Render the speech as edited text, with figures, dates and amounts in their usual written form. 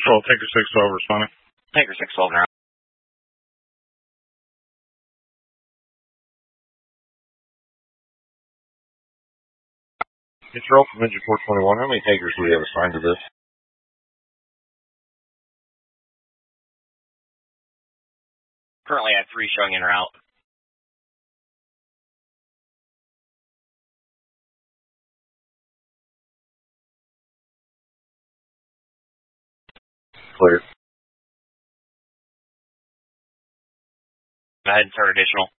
Control, Tanker 612 responding. Tanker 612 now. Control from Engine 421. How many tankers do we have assigned to this? Currently I have 3 showing in route. Clear. Go ahead and start additional.